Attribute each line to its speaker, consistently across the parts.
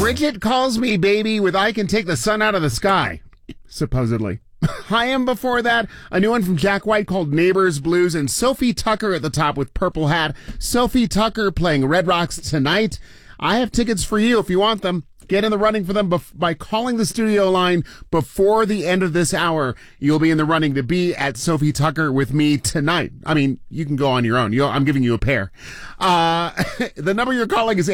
Speaker 1: Bridget calls me baby with I Can Take the Sun Out of the Sky, supposedly. I Am before that, a new one from Jack White called Neighbors Blues, and Sophie Tucker at the top with Purple Hat. Sophie Tucker playing Red Rocks tonight. I have tickets for you if you want them. Get in the running for them by calling the studio line before the end of this hour. You'll be in the running to be at Sophie Tucker with me tonight. I mean, you can go on your own. I'm giving you a pair. The number you're calling is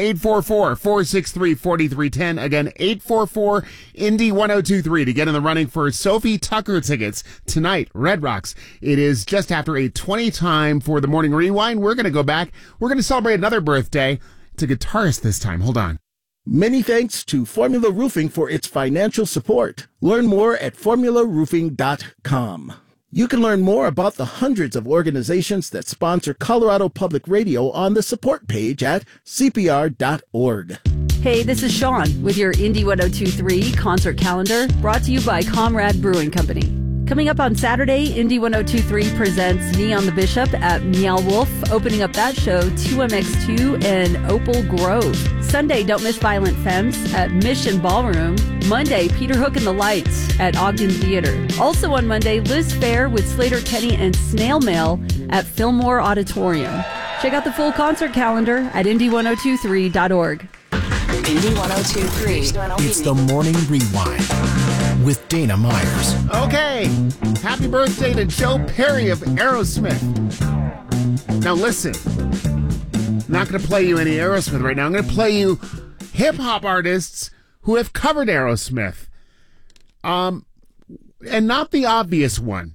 Speaker 1: 844-463-4310. Again, 844-INDY-1023 to get in the running for Sophie Tucker tickets tonight. Red Rocks. It is just after 8:20 time for the Morning Rewind. We're going to go back. We're going to celebrate another birthday. It's a guitarist this time. Hold on.
Speaker 2: Many thanks to Formula Roofing for its financial support. Learn more at formularoofing.com. You can learn more about the hundreds of organizations that sponsor Colorado Public Radio on the support page at cpr.org.
Speaker 3: Hey, this is Sean with your Indy 1023 concert calendar, brought to you by Comrade Brewing Company. Coming up on Saturday, Indy 1023 presents Neon the Bishop at Meow Wolf, opening up that show, 2MX2 and Opal Grove. Sunday, don't miss Violent Femmes at Mission Ballroom. Monday, Peter Hook and the Lights at Ogden Theater. Also on Monday, Liz Fair with Slater Kenny and Snail Mail at Fillmore Auditorium. Check out the full concert calendar at indy1023.org.
Speaker 4: Indy 1023.
Speaker 5: It's the Morning Rewind with Dana Myers.
Speaker 1: Okay, happy birthday to Joe Perry of Aerosmith. Now listen, I'm not going to play you any Aerosmith right now. I'm going to play you hip-hop artists who have covered Aerosmith. And not the obvious one.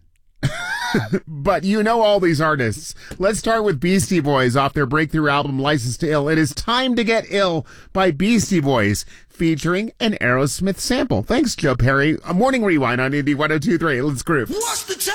Speaker 1: But you know all these artists. Let's start with Beastie Boys off their breakthrough album, License to Ill. It is Time to Get Ill by Beastie Boys, featuring an Aerosmith sample. Thanks, Joe Perry. A Morning Rewind on Indy 1023. Let's groove.